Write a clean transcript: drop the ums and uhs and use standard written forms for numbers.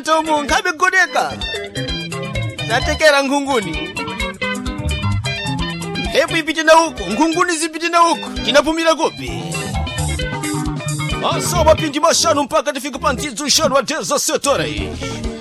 msasa umu ngabe godeka zatekera ngunguni hebu ipite na huko ngunguni zipite na huko tinapumira kopi asa mapindi mashanu mpaka tifika pantizo ushano wa 17 horas